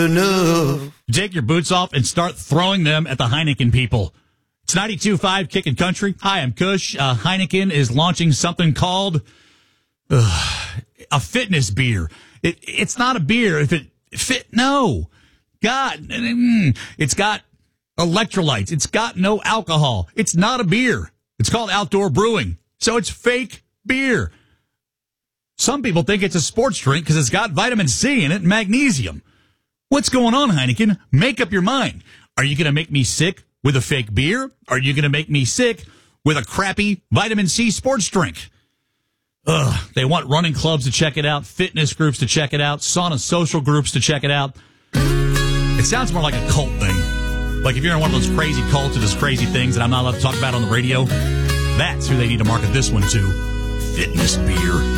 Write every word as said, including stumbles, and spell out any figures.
enough. Take your boots off and start throwing them at the Heineken people. It's ninety-two point five Kickin' Country. Hi, I'm Kush. Uh, Heineken is launching something called uh, a fitness beer. It, it's not a beer if it fit. No. God, mm, it's got electrolytes. It's got no alcohol. It's not a beer. It's called outdoor brewing. So it's fake beer. Some people think it's a sports drink because it's got vitamin C in it and magnesium. What's going on, Heineken? Make up your mind. Are you going to make me sick with a fake beer? Are you going to make me sick with a crappy vitamin C sports drink? Ugh. They want running clubs to check it out, fitness groups to check it out, sauna social groups to check it out. It sounds more like a cult thing. Like if you're in one of those crazy cults that does crazy things that I'm not allowed to talk about on the radio, that's who they need to market this one to. Fitness beer.